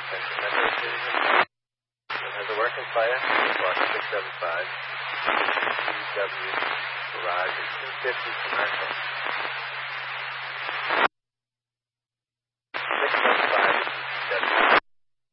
It has a working fire, block 675, CW garage, and 250 commercial.